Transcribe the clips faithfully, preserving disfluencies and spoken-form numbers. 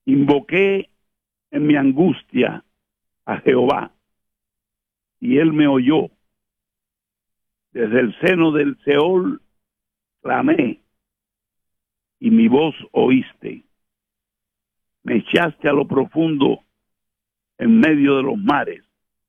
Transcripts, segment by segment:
Invoqué en mi angustia a Jehová, y él me oyó. Desde el seno del Seol clamé, y mi voz oíste. Me echaste a lo profundo en medio de los mares,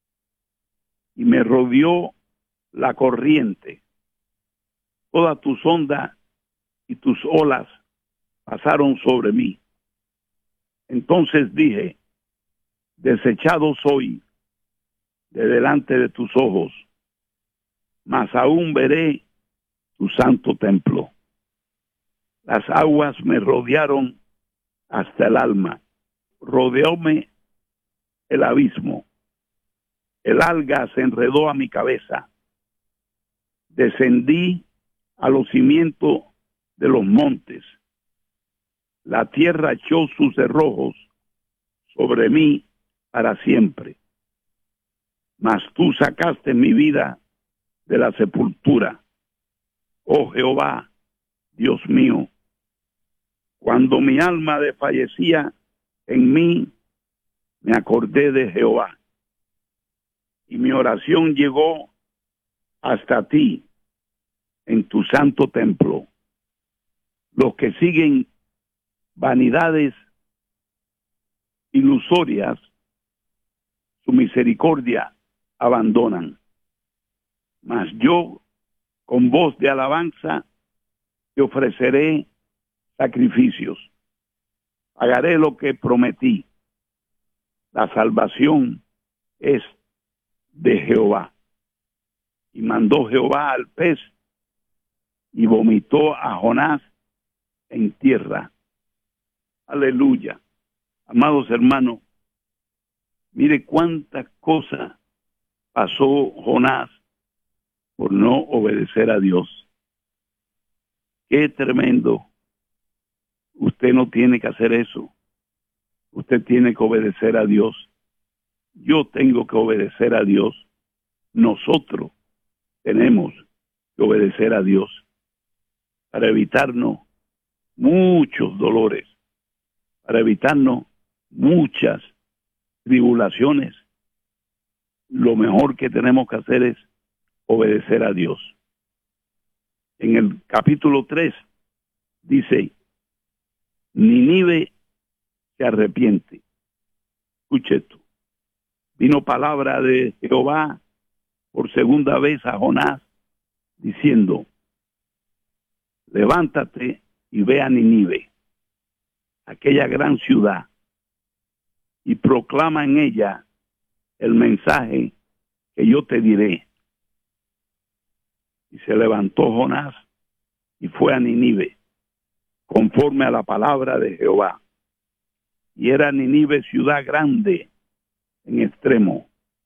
y me rodeó la corriente. Todas tus ondas y tus olas pasaron sobre mí. Entonces dije, desechado soy de delante de tus ojos, mas aún veré tu santo templo. Las aguas me rodearon hasta el alma, rodeóme el abismo, el alga se enredó a mi cabeza. Descendí a los cimientos de los montes. La tierra echó sus cerrojos sobre mí para siempre. Mas tú sacaste mi vida de la sepultura, oh Jehová, Dios mío. Cuando mi alma desfallecía en mí, me acordé de Jehová, y mi oración llegó hasta ti en tu santo templo. Los que siguen vanidades ilusorias, su misericordia abandonan. Mas yo, con voz de alabanza, te ofreceré sacrificios. Pagaré lo que prometí. La salvación es de Jehová. Y mandó Jehová al pez y vomitó a Jonás en tierra. Aleluya. Amados hermanos, mire cuántas cosas pasó Jonás por no obedecer a Dios. Qué tremendo. Usted no tiene que hacer eso. Usted tiene que obedecer a Dios. Yo tengo que obedecer a Dios. Nosotros tenemos que obedecer a Dios para evitarnos muchos dolores, para evitarnos muchas tribulaciones. Lo mejor que tenemos que hacer es obedecer a Dios. En el capítulo tres dice, Nínive se arrepiente. Escuche esto. Vino palabra de Jehová por segunda vez a Jonás, diciendo, levántate y ve a Nínive, aquella gran ciudad, y proclama en ella el mensaje que yo te diré. Y se levantó Jonás y fue a Nínive, conforme a la palabra de Jehová. Y era Nínive ciudad grande en extremo,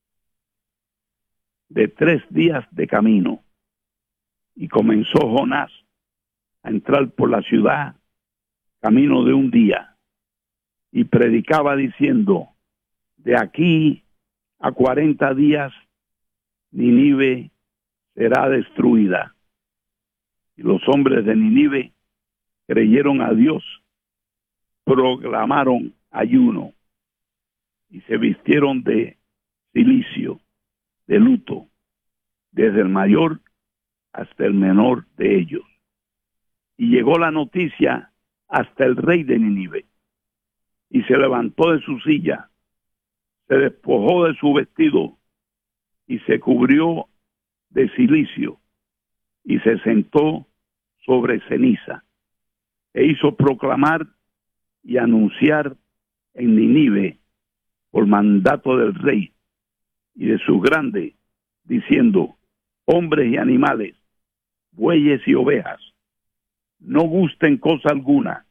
de tres días de camino. Y comenzó Jonás a entrar por la ciudad, camino de un día, y predicaba diciendo, de aquí a cuarenta días Nínive será destruida. Y los hombres de Nínive creyeron a Dios, proclamaron ayuno y se vistieron de cilicio, de luto, desde el mayor hasta el menor de ellos. Y llegó la noticia hasta el rey de Nínive, y se levantó de su silla, se despojó de su vestido y se cubrió de cilicio y se sentó sobre ceniza e hizo proclamar y anunciar en Nínive por mandato del rey y de sus grandes, diciendo, hombres y animales, bueyes y ovejas, no gusten cosa alguna,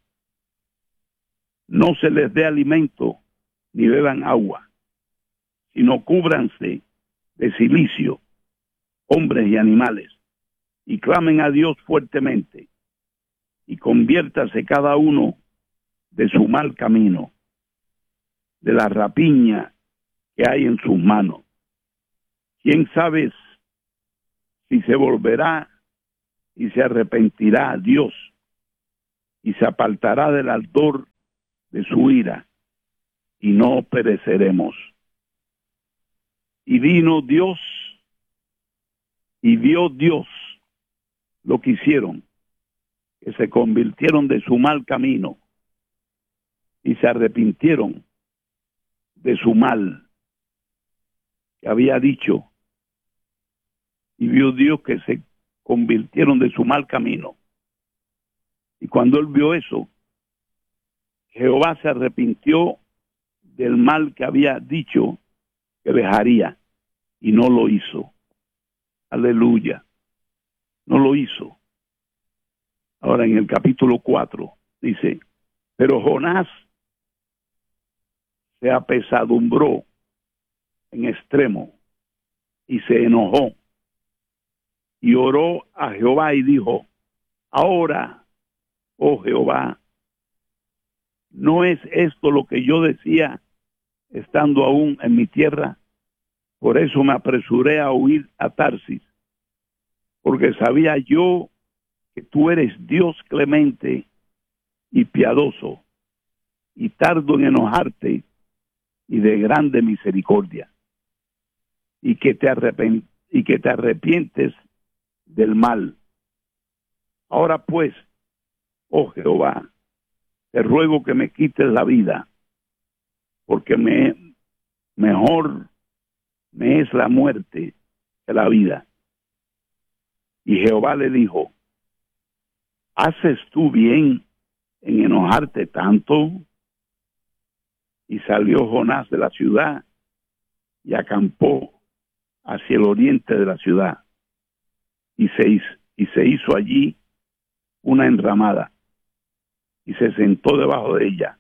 no se les dé alimento ni beban agua, sino cúbranse de cilicio, hombres y animales, y clamen a Dios fuertemente, y conviértase cada uno de su mal camino, de la rapiña que hay en sus manos. ¿Quién sabe si se volverá y se arrepentirá a Dios y se apartará del ardor de su ira y no pereceremos. Y vino Dios, y vio Dios lo que hicieron, que se convirtieron de su mal camino y se arrepintieron de su mal que había dicho. Y vio Dios que se convirtieron de su mal camino. Y cuando él vio eso, Jehová se arrepintió del mal que había dicho que dejaría, y no lo hizo. Aleluya. No lo hizo. Ahora en el capítulo cuatro dice, pero Jonás se apesadumbró en extremo y se enojó y oró a Jehová y dijo, ahora, oh Jehová, ¿no es esto lo que yo decía estando aún en mi tierra? Por eso me apresuré a huir a Tarsis, porque sabía yo que tú eres Dios clemente y piadoso, y tardo en enojarte y de grande misericordia, y que te arrepent- y que te arrepientes del mal. Ahora pues, oh Jehová, te ruego que me quites la vida, porque me mejor me es la muerte que la vida. Y Jehová le dijo, ¿haces tú bien en enojarte tanto? Y salió Jonás de la ciudad y acampó hacia el oriente de la ciudad, y se hizo, y se hizo allí una enramada, y se sentó debajo de ella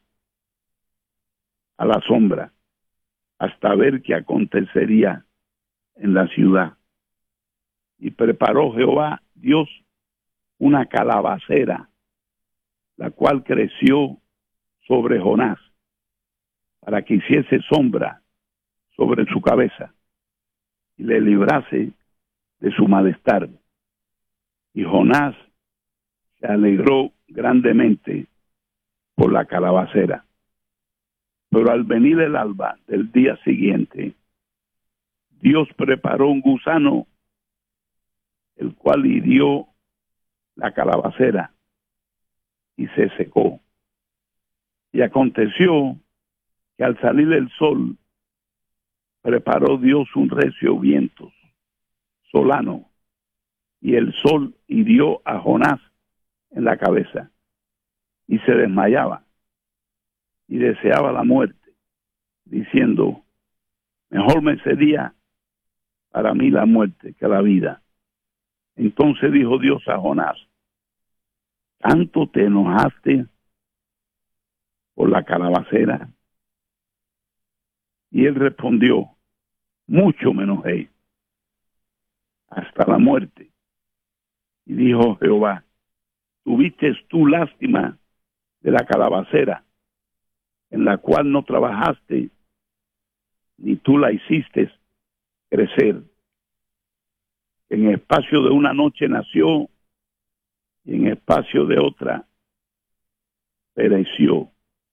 a la sombra hasta ver qué acontecería en la ciudad. Y preparó Jehová Dios una calabacera, la cual creció sobre Jonás, para que hiciese sombra sobre su cabeza y le librase de su malestar. Y Jonás se alegró grandemente por la calabacera. Pero al venir el alba del día siguiente, Dios preparó un gusano, el cual hirió la calabacera y se secó. Y aconteció que al salir el sol, preparó Dios un recio viento solano, y el sol hirió a Jonás en la cabeza, y se desmayaba, y deseaba la muerte, diciendo, mejor me sería para mí la muerte que la vida. Entonces dijo Dios a Jonás, ¿tanto te enojaste por la calabacera? Y él respondió, mucho me enojé, hasta la muerte. Y dijo Jehová, ¿tuviste tú lástima de la calabacera, en la cual no trabajaste, ni tú la hiciste crecer? En espacio de una noche nació, y en espacio de otra pereció.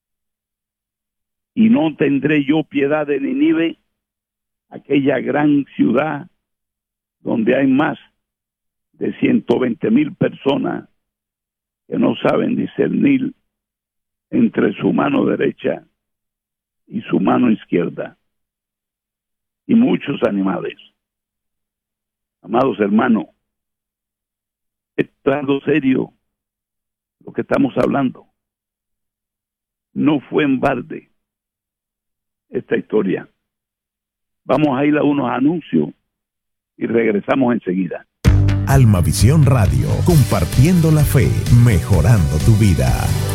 Y no tendré yo piedad de Nínive, aquella gran ciudad donde hay más de ciento veinte mil personas que no saben discernir entre su mano derecha y su mano izquierda, y muchos animales. Amados hermanos, es algo serio lo que estamos hablando. No fue en balde esta historia. Vamos a ir a unos anuncios y regresamos enseguida. Almavisión Radio, compartiendo la fe, mejorando tu vida.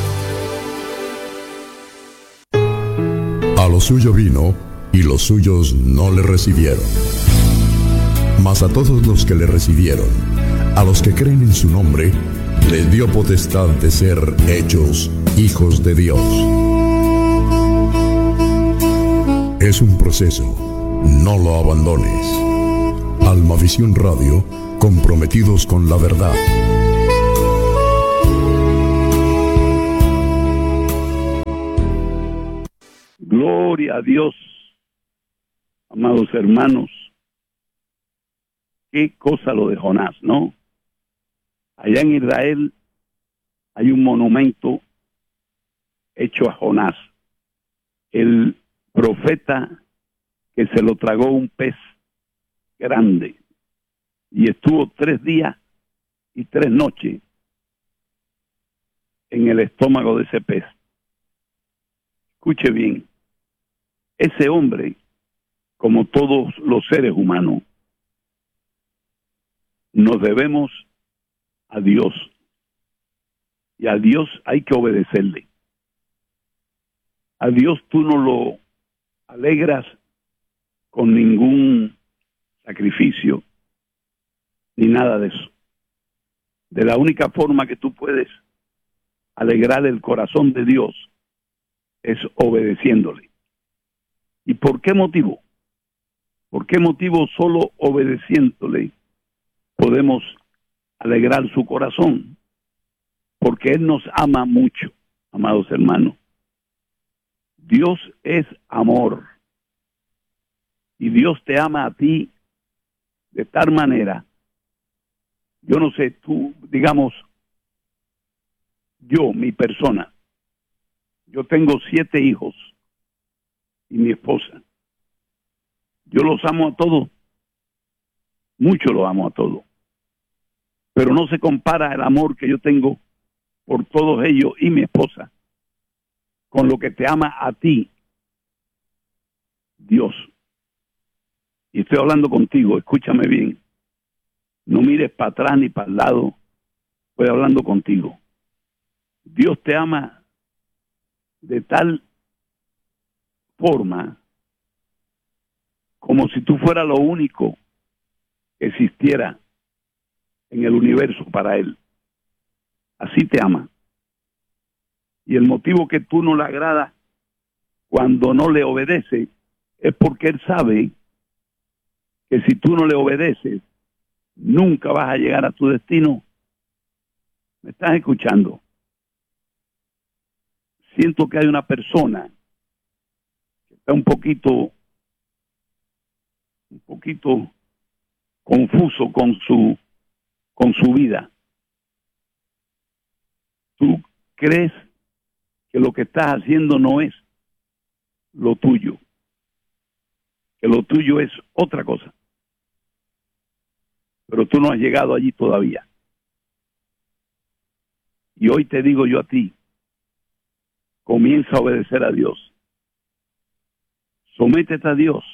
A lo suyo vino, y los suyos no le recibieron. Mas a todos los que le recibieron, a los que creen en su nombre, les dio potestad de ser hechos hijos de Dios. Es un proceso, no lo abandones. Almavisión Radio, comprometidos con la verdad. Gloria a Dios, amados hermanos. Qué cosa lo de Jonás, ¿no? Allá en Israel hay un monumento hecho a Jonás, el profeta que se lo tragó un pez grande y estuvo tres días y tres noches en el estómago de ese pez. Escuche bien, ese hombre, como todos los seres humanos, nos debemos a Dios, y a Dios hay que obedecerle. A Dios tú no lo alegras con ningún sacrificio ni nada de eso. De la única forma que tú puedes alegrar el corazón de Dios es obedeciéndole. ¿Y por qué motivo? ¿Por qué motivo solo obedeciéndole podemos alegrar su corazón? Porque Él nos ama mucho, amados hermanos. Dios es amor. Y Dios te ama a ti de tal manera. Yo no sé, tú, digamos, yo, mi persona, yo tengo siete hijos y mi esposa. Yo los amo a todos. Mucho los amo a todos. Pero no se compara el amor que yo tengo por todos ellos y mi esposa con lo que te ama a ti, Dios. Y estoy hablando contigo, escúchame bien. No mires para atrás ni para el lado. Estoy hablando contigo. Dios te ama de tal forma como si tú fueras lo único que existiera en el universo para Él. Así te ama. Y el motivo que tú no le agradas cuando no le obedeces es porque Él sabe que si tú no le obedeces, nunca vas a llegar a tu destino. ¿Me estás escuchando? Siento que hay una persona que está un poquito, un poquito confuso con su, con su vida. Tú crees que lo que estás haciendo no es lo tuyo, que lo tuyo es otra cosa, pero tú no has llegado allí todavía. Y hoy te digo yo a ti, comienza a obedecer a Dios, sométete a Dios,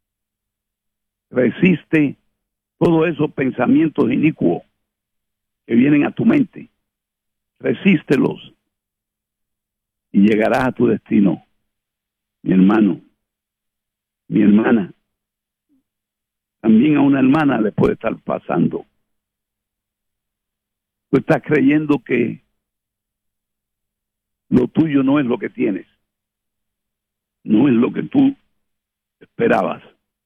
resiste todos esos pensamientos inicuos que vienen a tu mente, resístelos y llegarás a tu destino. Mi hermano, mi hermana, también a una hermana le puede estar pasando. Tú estás creyendo que lo tuyo no es lo que tienes, no es lo que tú esperabas.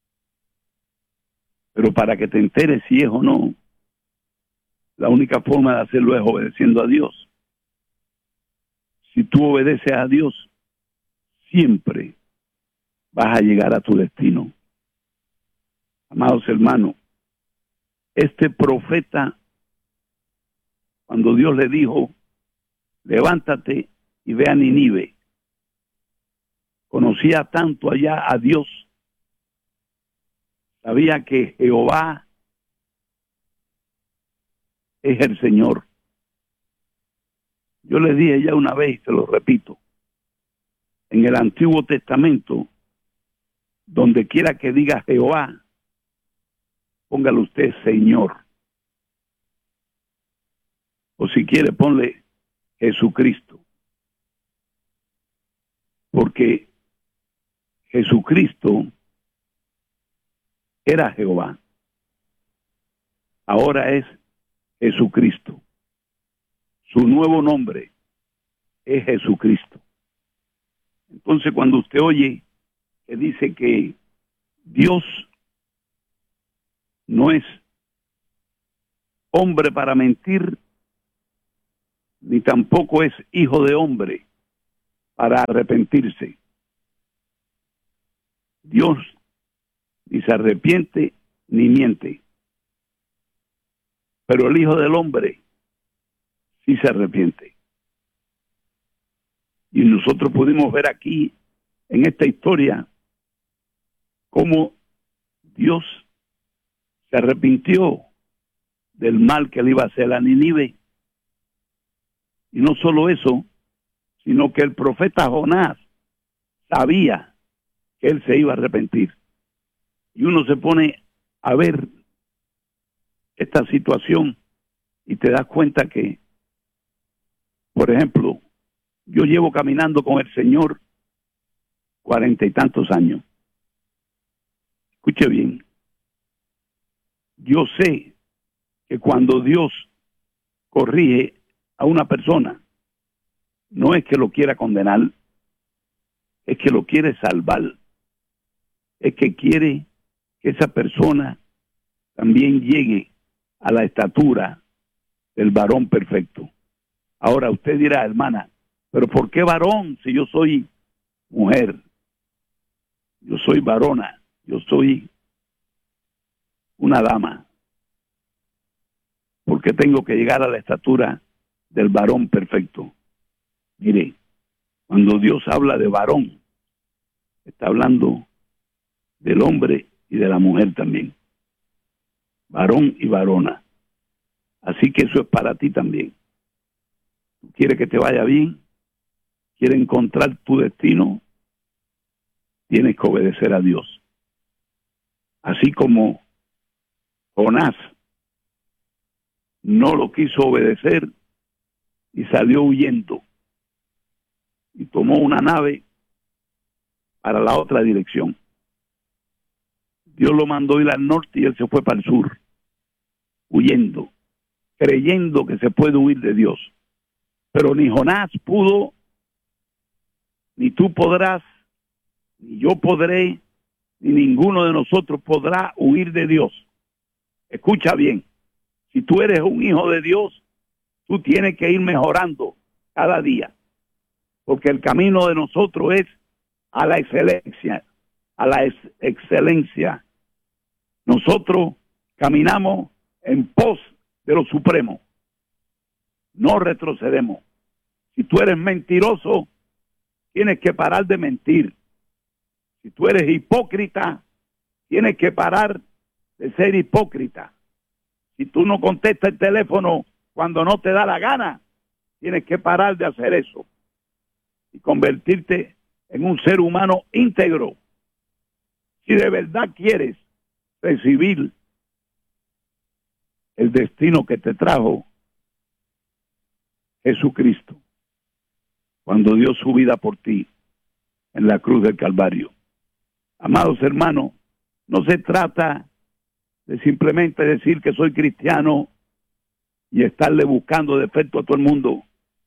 Pero para que te enteres si es o no, la única forma de hacerlo es obedeciendo a Dios. Si tú obedeces a Dios, siempre vas a llegar a tu destino. Amados hermanos, este profeta, cuando Dios le dijo, levántate y ve a Nínive, conocía tanto allá a Dios, sabía que Jehová es el Señor. Yo le dije ya una vez y se lo repito, en el Antiguo Testamento, donde quiera que diga Jehová, póngale usted Señor. O si quiere, ponle Jesucristo. Porque Jesucristo era Jehová. Ahora es Jesucristo. Su nuevo nombre es Jesucristo. Entonces, cuando usted oye que dice que Dios no es hombre para mentir, ni tampoco es hijo de hombre para arrepentirse. Dios ni se arrepiente ni miente. Pero el Hijo del Hombre sí se arrepiente. Y nosotros pudimos ver aquí, en esta historia, cómo Dios se arrepintió del mal que le iba a hacer a Nínive. Y no solo eso, sino que el profeta Jonás sabía que él se iba a arrepentir. Y uno se pone a ver esta situación y te das cuenta que, por ejemplo, yo llevo caminando con el Señor cuarenta y tantos años. Escuche bien. Yo sé que cuando Dios corrige a una persona, no es que lo quiera condenar, es que lo quiere salvar. Es que quiere que esa persona también llegue a la estatura del varón perfecto. Ahora usted dirá, hermana, pero ¿por qué varón si yo soy mujer? Yo soy varona, yo soy una dama. ¿Por qué tengo que llegar a la estatura del varón perfecto? Mire, cuando Dios habla de varón, está hablando del hombre y de la mujer también. Varón y varona. Así que eso es para ti también. ¿Tú quieres que te vaya bien? ¿Quieres encontrar tu destino? Tienes que obedecer a Dios. Así como Jonás no lo quiso obedecer y salió huyendo y tomó una nave para la otra dirección. Dios lo mandó ir al norte y él se fue para el sur, huyendo, creyendo que se puede huir de Dios. Pero ni Jonás pudo, ni tú podrás, ni yo podré, ni ninguno de nosotros podrá huir de Dios. Escucha bien, si tú eres un hijo de Dios, tú tienes que ir mejorando cada día, porque el camino de nosotros es a la excelencia, a la ex excelencia. Nosotros caminamos en pos de lo supremo, no retrocedemos. Si tú eres mentiroso, tienes que parar de mentir. Si tú eres hipócrita, tienes que parar de ser hipócrita. Si tú no contestas el teléfono cuando no te da la gana, tienes que parar de hacer eso y convertirte en un ser humano íntegro. Si de verdad quieres recibir el destino que te trajo Jesucristo, cuando dio su vida por ti en la cruz del Calvario. Amados hermanos, no se trata de simplemente decir que soy cristiano y estarle buscando defecto a todo el mundo.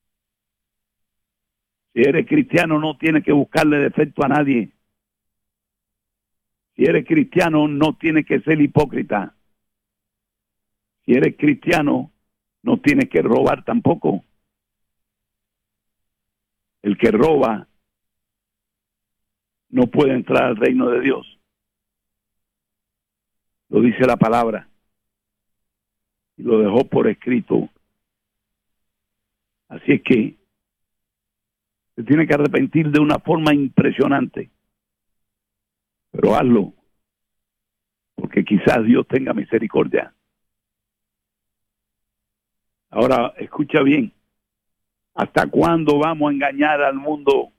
Si eres cristiano, no tienes que buscarle defecto a nadie. Si eres cristiano, no tienes que ser hipócrita. Si eres cristiano, no tienes que robar tampoco. El que roba no puede entrar al reino de Dios. Lo dice la palabra. Y lo dejó por escrito. Así es que se tiene que arrepentir de una forma impresionante. Pero hazlo, porque quizás Dios tenga misericordia. Ahora, escucha bien. ¿Hasta cuándo vamos a engañar al mundo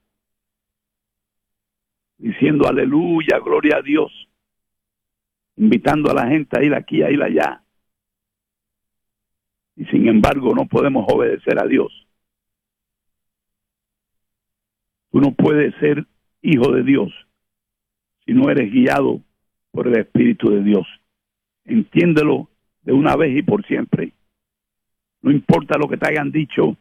diciendo aleluya, gloria a Dios, invitando a la gente a ir aquí, a ir allá? Y sin embargo no podemos obedecer a Dios. Tú no puedes ser hijo de Dios si no eres guiado por el Espíritu de Dios. Entiéndelo de una vez y por siempre. No importa lo que te hayan dicho.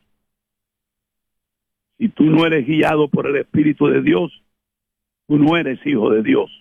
Si tú no eres guiado por el Espíritu de Dios, tú no eres hijo de Dios.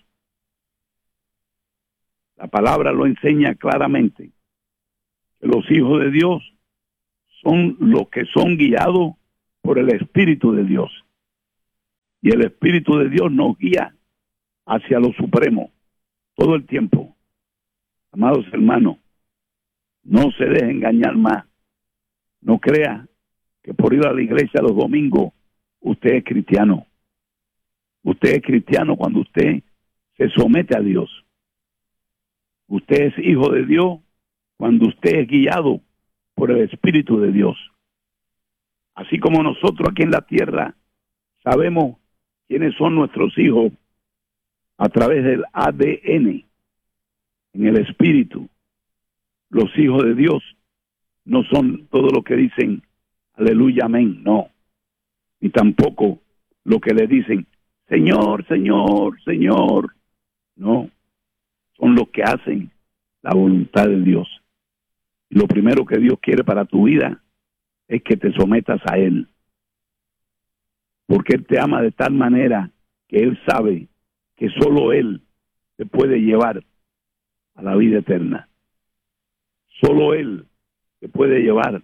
La palabra lo enseña claramente. Que los hijos de Dios son los que son guiados por el Espíritu de Dios. Y el Espíritu de Dios nos guía hacia lo supremo todo el tiempo. Amados hermanos, no se deje engañar más. No crea que por ir a la iglesia los domingos usted es cristiano. Usted es cristiano cuando usted se somete a Dios. Usted es hijo de Dios cuando usted es guiado por el Espíritu de Dios. Así como nosotros aquí en la tierra sabemos quiénes son nuestros hijos a través del A D N, en el Espíritu. Los hijos de Dios no son todo lo que dicen aleluya, amén, no. Ni tampoco lo que le dicen Señor, Señor, Señor. No, son los que hacen la voluntad de Dios. Y lo primero que Dios quiere para tu vida es que te sometas a Él. Porque Él te ama de tal manera que Él sabe que solo Él te puede llevar a la vida eterna. Solo Él te puede llevar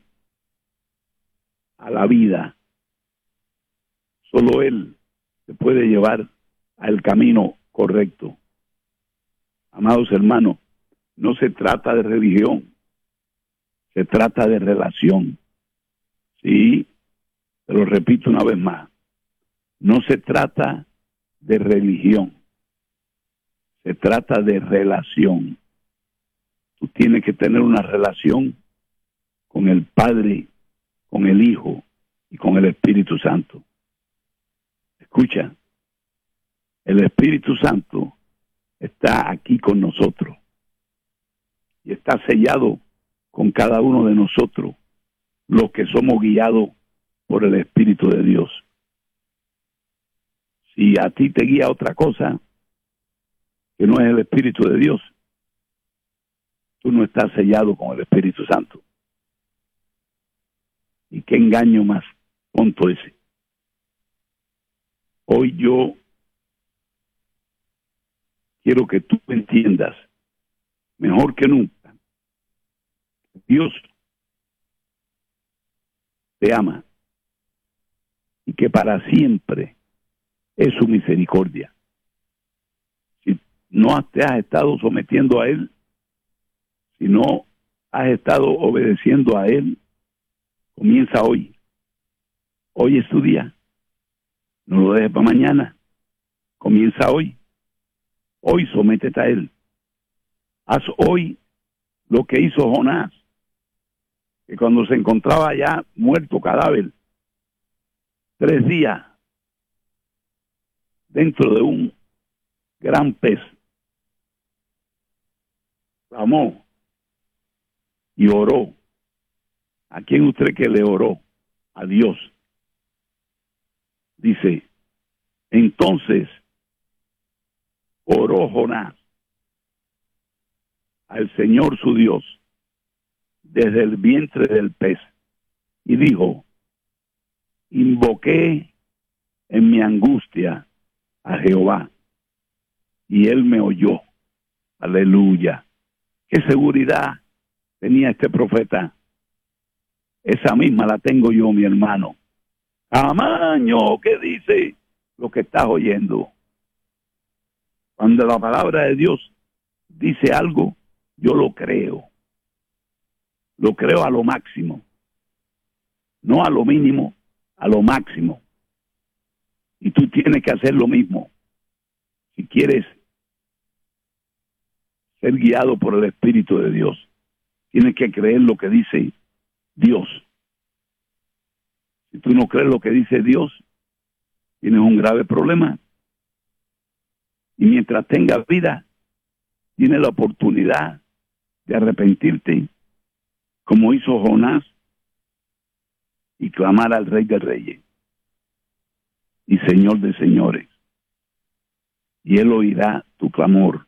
a la vida. Solo Él te puede llevar al camino correcto. Amados hermanos, no se trata de religión, se trata de relación. Sí, te lo repito una vez más, no se trata de religión, se trata de relación. Tú tienes que tener una relación con el Padre, con el Hijo y con el Espíritu Santo. Escucha, el Espíritu Santo está aquí con nosotros y está sellado con cada uno de nosotros, los que somos guiados por el Espíritu de Dios. Si a ti te guía otra cosa que no es el Espíritu de Dios, tú no estás sellado con el Espíritu Santo. Y qué engaño más tonto ese. Hoy yo quiero que tú entiendas mejor que nunca. Dios te ama y que para siempre es su misericordia. Si no te has estado sometiendo a Él, si no has estado obedeciendo a Él, comienza hoy. Hoy es tu día. No lo dejes para mañana. Comienza hoy. Hoy sométete a Él. Haz hoy lo que hizo Jonás, que cuando se encontraba ya muerto, cadáver, tres días dentro de un gran pez, clamó y oró. ¿A quién usted que le oró? A Dios. Dice, entonces oró Jonás al Señor su Dios desde el vientre del pez y dijo, invoqué en mi angustia a Jehová y Él me oyó. Aleluya. ¿Qué seguridad tenía este profeta? Esa misma la tengo yo, mi hermano. Amaño, ¿qué dice lo que estás oyendo? Cuando la palabra de Dios dice algo, yo lo creo. Lo creo a lo máximo. No a lo mínimo, a lo máximo. Y tú tienes que hacer lo mismo. Si quieres ser guiado por el Espíritu de Dios, tienes que creer lo que dice Dios. Si tú no crees lo que dice Dios, tienes un grave problema. Y mientras tengas vida, tienes la oportunidad de arrepentirte, como hizo Jonás, y clamar al Rey de Reyes y Señor de Señores. Y Él oirá tu clamor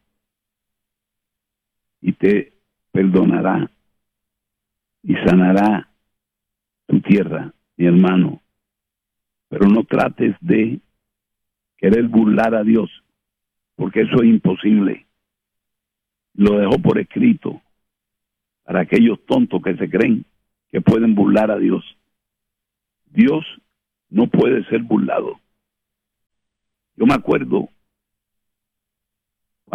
y te perdonará y sanará tu tierra, mi hermano. Pero no trates de querer burlar a Dios, porque eso es imposible. Lo dejó por escrito para aquellos tontos que se creen que pueden burlar a Dios. Dios no puede ser burlado. Yo me acuerdo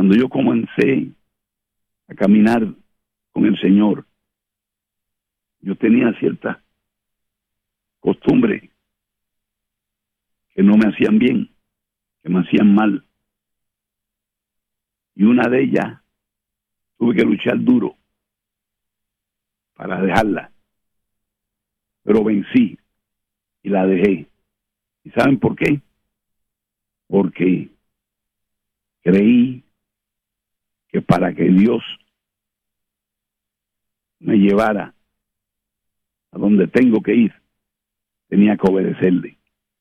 Cuando yo comencé a caminar con el Señor, yo tenía ciertas costumbres que no me hacían bien, que me hacían mal. Y una de ellas tuve que luchar duro para dejarla, pero vencí y la dejé. ¿Y saben por qué? Porque creí que para que Dios me llevara a donde tengo que ir, tenía que obedecerle.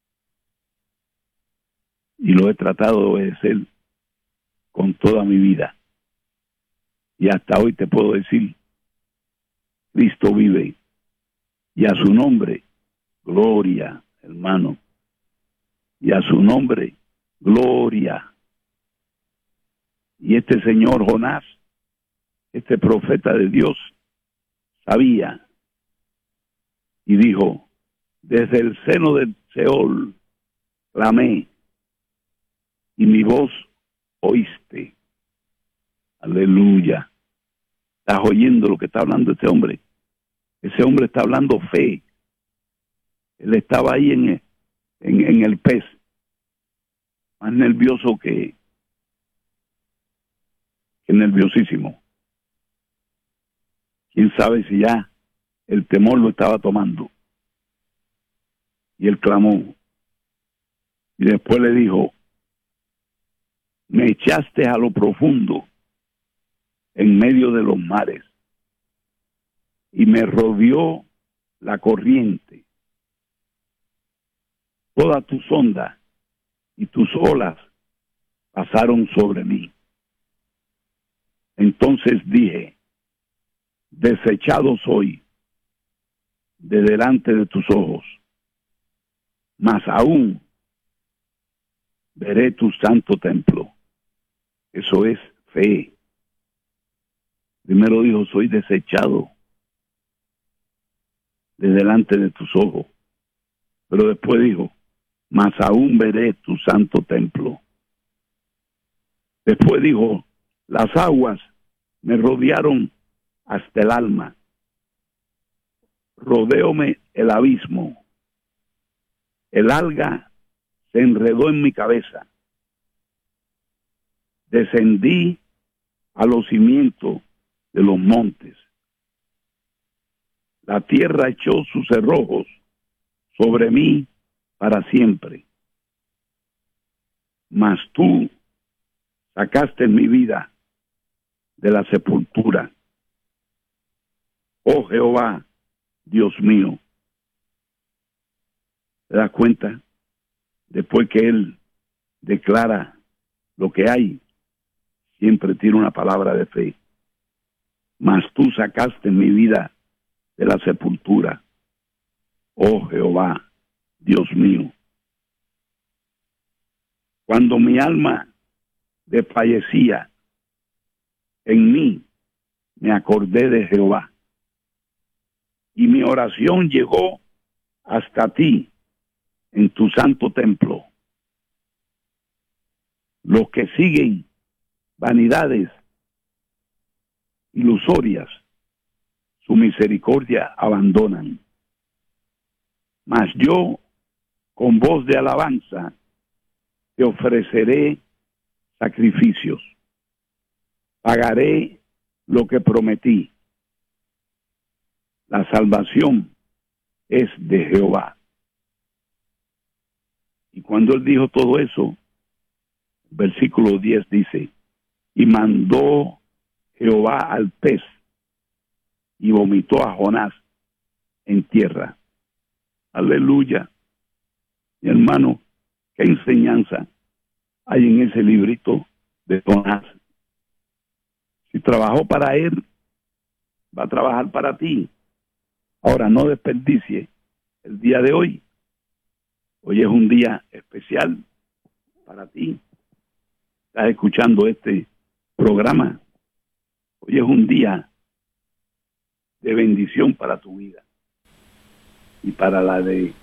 Y lo he tratado de obedecer con toda mi vida. Y hasta hoy te puedo decir, Cristo vive. Y a su nombre, gloria, hermano. Y a su nombre, gloria. Y este señor Jonás, este profeta de Dios, sabía y dijo, desde el seno del Seol clamé y mi voz oíste. Aleluya. ¿Estás oyendo lo que está hablando este hombre? Ese hombre está hablando fe. Él estaba ahí en el, en, en el pez, más nervioso que, que nerviosísimo. Quién sabe si ya el temor lo estaba tomando. Y él clamó. Y después le dijo, me echaste a lo profundo, en medio de los mares, y me rodeó la corriente. Todas tus ondas y tus olas pasaron sobre mí. Entonces dije, desechado soy de delante de tus ojos, mas aún veré tu santo templo. Eso es fe. Primero dijo, soy desechado de delante de tus ojos. Pero después dijo, mas aún veré tu santo templo. Después dijo, las aguas me rodearon hasta el alma. Rodeóme el abismo. El alga se enredó en mi cabeza. Descendí a los cimientos de los montes. La tierra echó sus cerrojos sobre mí para siempre. Mas tú sacaste mi vida de la sepultura. Oh Jehová, Dios mío. ¿Te das cuenta? Después que él declara lo que hay, siempre tiene una palabra de fe. Mas tú sacaste mi vida de la sepultura. Oh Jehová, Dios mío. Cuando mi alma desfallecía, en mí me acordé de Jehová. Y mi oración llegó hasta ti en tu santo templo. Los que siguen vanidades ilusorias, su misericordia abandonan. Mas yo, con voz de alabanza, te ofreceré sacrificios. Pagaré lo que prometí. La salvación es de Jehová. Y cuando él dijo todo eso, versículo diez dice, y mandó Jehová al pez y vomitó a Jonás en tierra. Aleluya. Mi hermano, qué enseñanza hay en ese librito de Jonás. Si trabajó para él, va a trabajar para ti. Ahora, no desperdicie el día de hoy. Hoy es un día especial para ti. Estás escuchando este programa. Hoy es un día de bendición para tu vida y para la de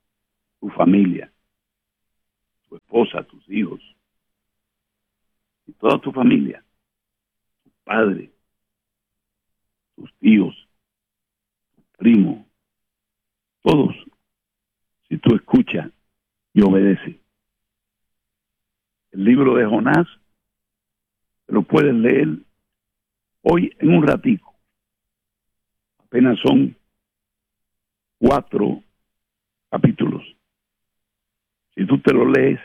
tu familia, tu esposa, tus hijos. toda tu familia, tu padre, tus tíos, tu primo, todos, si tú escuchas y obedeces. El libro de Jonás lo puedes leer hoy en un ratico. Apenas son cuatro capítulos. Si tú te lo lees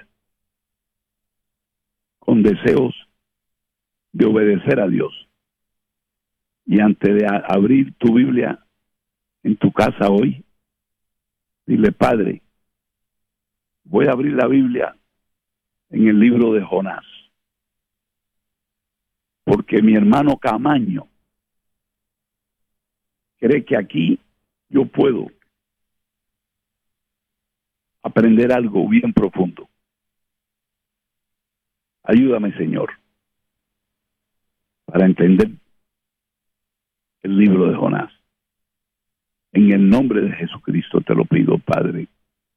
con deseos de obedecer a Dios, y antes de a- abrir tu Biblia en tu casa hoy, dile: Padre, voy a abrir la Biblia en el libro de Jonás, porque mi hermano Camaño cree que aquí yo puedo aprender algo bien profundo. Ayúdame, Señor, para entender el libro de Jonás. En el nombre de Jesucristo te lo pido, Padre.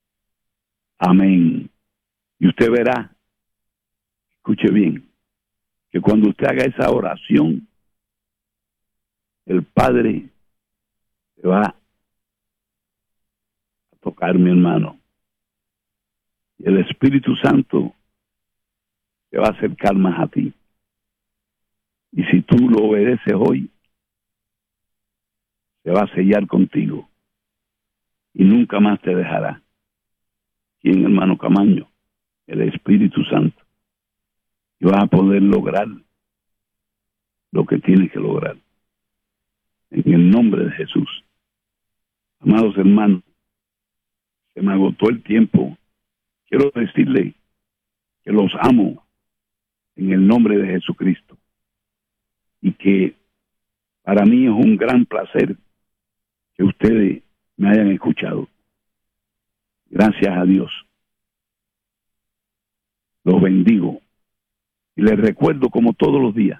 Amén. Y usted verá, escuche bien, que cuando usted haga esa oración, el Padre te va a tocar, mi hermano. Y el Espíritu Santo te va a acercar más a ti. Y si tú lo obedeces hoy, se va a sellar contigo y nunca más te dejará. ¿Quién, hermano Camaño? El Espíritu Santo. Y vas a poder lograr lo que tienes que lograr. En el nombre de Jesús. Amados hermanos, se me agotó el tiempo. Quiero decirle que los amo en el nombre de Jesucristo. Y que para mí es un gran placer que ustedes me hayan escuchado. Gracias a Dios. Los bendigo. Y les recuerdo como todos los días.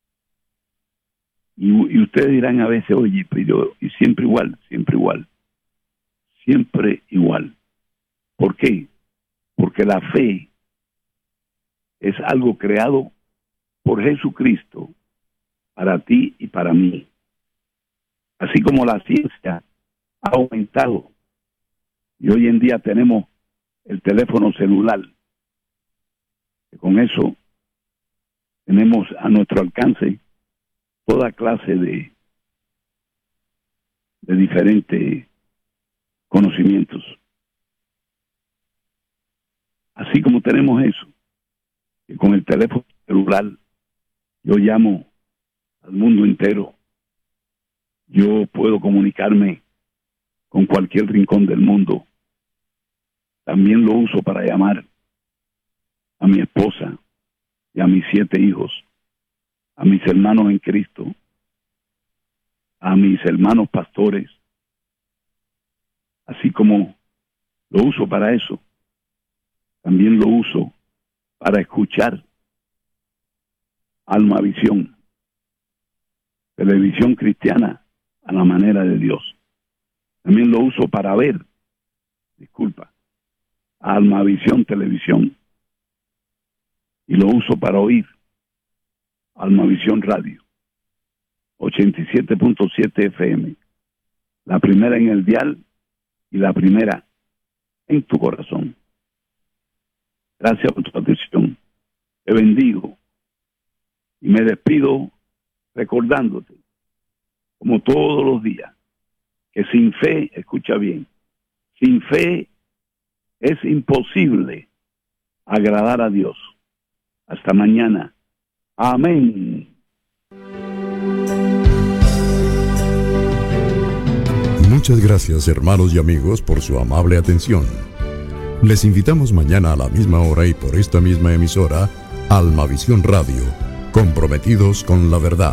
Y, y ustedes dirán a veces: oye, pero y siempre igual, siempre igual. Siempre igual. ¿Por qué? Porque la fe es algo creado por Jesucristo para ti y para mí. Así como la ciencia ha aumentado y hoy en día tenemos el teléfono celular, que con eso tenemos a nuestro alcance toda clase de, de diferentes conocimientos. Así como tenemos eso, que con el teléfono celular yo llamo al mundo entero. Yo puedo comunicarme con cualquier rincón del mundo. También lo uso para llamar a mi esposa y a mis siete hijos, a mis hermanos en Cristo, a mis hermanos pastores. Así como lo uso para eso, también lo uso para escuchar Alma Visión, televisión cristiana a la manera de Dios. También lo uso para ver, disculpa, Alma Visión Televisión. Y lo uso para oír Alma Visión Radio, ochenta y siete punto siete F M. La primera en el dial y la primera en tu corazón. Gracias por tu atención. Te bendigo. Y me despido recordándote, como todos los días, que sin fe, escucha bien, sin fe es imposible agradar a Dios. Hasta mañana. Amén. Muchas gracias, hermanos y amigos, por su amable atención. Les invitamos mañana a la misma hora y por esta misma emisora, Alma Visión Radio, comprometidos con la verdad.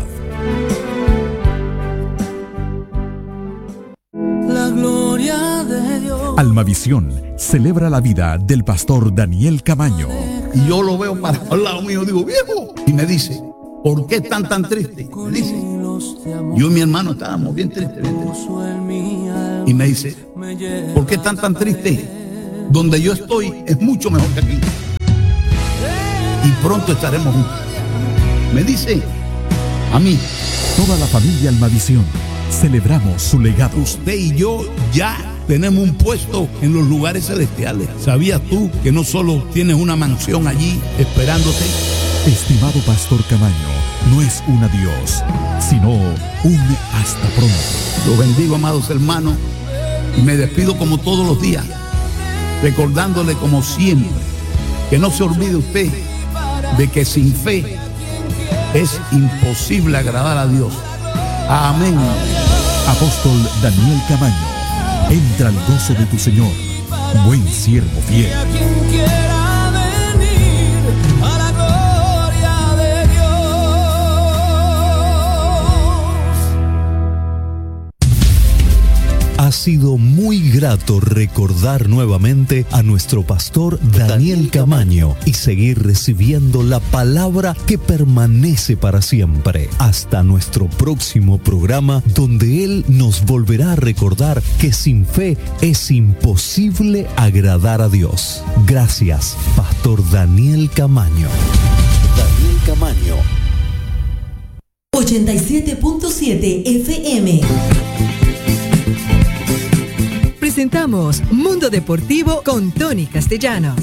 La gloria de Dios. Almavisión celebra la vida del pastor Daniel Camaño. Y yo lo veo para al lado mío, digo: viejo. Y me dice: ¿por qué están tan tristes? Me dice. Yo y mi hermano estábamos bien tristes, bien tristes. Y me dice: ¿por qué están tan tristes? Donde yo estoy es mucho mejor que aquí. Y pronto estaremos juntos. Me dice a mí. Toda la familia Almavisión celebramos su legado. Usted y yo ya tenemos un puesto en los lugares celestiales. ¿Sabías tú que no solo tienes una mansión allí esperándote? Estimado Pastor Camaño, no es un adiós, sino un hasta pronto. Los bendigo, amados hermanos, y me despido como todos los días, recordándole como siempre que no se olvide usted de que sin fe es imposible agradar a Dios. Amén. Apóstol Daniel Camaño, entra al gozo de tu Señor, buen siervo fiel. Ha sido muy grato recordar nuevamente a nuestro pastor Daniel Camaño y seguir recibiendo la palabra que permanece para siempre. Hasta nuestro próximo programa, donde él nos volverá a recordar que sin fe es imposible agradar a Dios. Gracias, Pastor Daniel Camaño. Daniel Camaño. ochenta y siete punto siete F M. Presentamos Mundo Deportivo con Tony Castellanos.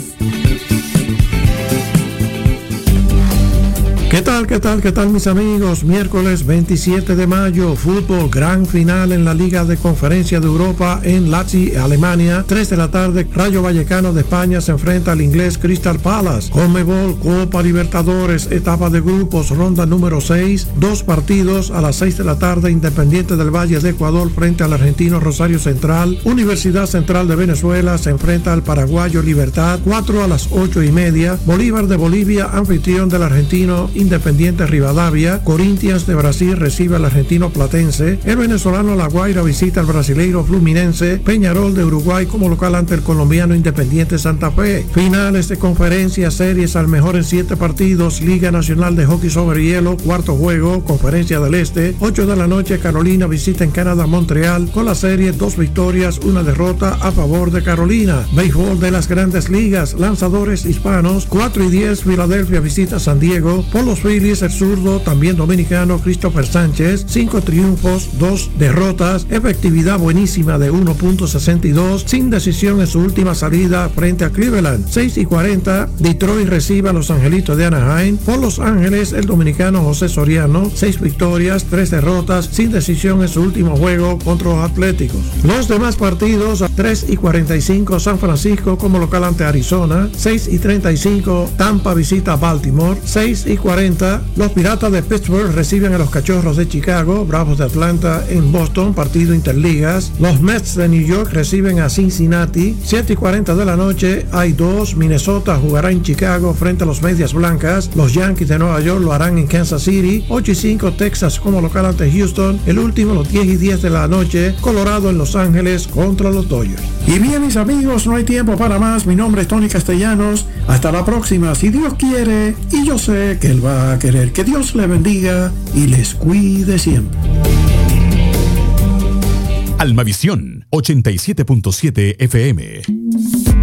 ¿Qué tal, qué tal, qué tal mis amigos? Miércoles veintisiete de mayo, fútbol, gran final en la Liga de Conferencia de Europa en Leipzig, Alemania. tres de la tarde, Rayo Vallecano de España se enfrenta al inglés Crystal Palace. Conmebol, Copa Libertadores, etapa de grupos, ronda número seis. Dos partidos a las seis de la tarde, Independiente del Valle de Ecuador frente al argentino Rosario Central. Universidad Central de Venezuela se enfrenta al paraguayo Libertad. cuatro a las ocho y media, Bolívar de Bolivia, anfitrión del argentino Independiente Rivadavia. Corinthians de Brasil recibe al argentino Platense. El venezolano La Guaira visita al brasileiro Fluminense. Peñarol de Uruguay como local ante el colombiano Independiente Santa Fe. Finales de conferencia, series al mejor en siete partidos. Liga Nacional de Hockey sobre Hielo, cuarto juego, Conferencia del Este. ocho de la noche, Carolina visita en Canadá Montreal con la serie dos victorias, una derrota a favor de Carolina. Béisbol de las Grandes Ligas, lanzadores hispanos, cuatro y diez, Filadelfia visita San Diego. Por los Phillies, el zurdo, también dominicano, Christopher Sánchez, cinco triunfos, dos derrotas, efectividad buenísima de uno punto sesenta y dos, sin decisión en su última salida frente a Cleveland. seis y cuarenta, Detroit recibe a los Angelitos de Anaheim. Por Los Ángeles, el dominicano José Soriano, seis victorias, tres derrotas, sin decisión en su último juego contra los Atléticos. Los demás partidos, a tres y cuarenta y cinco, San Francisco como local ante Arizona. seis y treinta y cinco, Tampa visita a Baltimore. seis y cuarenta, los Piratas de Pittsburgh reciben a los Cachorros de Chicago. Bravos de Atlanta en Boston, partido interligas. Los Mets de New York reciben a Cincinnati. siete y cuarenta de la noche, hay dos, Minnesota jugará en Chicago frente a los Medias Blancas. Los Yankees de Nueva York lo harán en Kansas City. ocho y cinco, Texas como local ante Houston. El último, los diez y diez de la noche, Colorado en Los Ángeles contra los Dodgers. Y bien, mis amigos, no hay tiempo para más. Mi nombre es Tony Castellanos. Hasta la próxima, si Dios quiere, y yo sé que Él va a querer. Que Dios le bendiga y les cuide siempre. Almavisión ochenta y siete punto siete F M.